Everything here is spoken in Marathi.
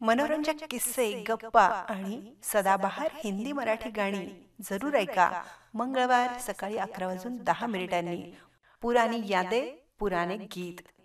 मनोरंजक किस्से, गप्पा आणि सदाबहार हिंदी मराठी गाणी जरूर ऐका. मंगळवार सकाळी 11 वाजून 10 मिनिटांनी. पुरानी यादें पुराने गीत.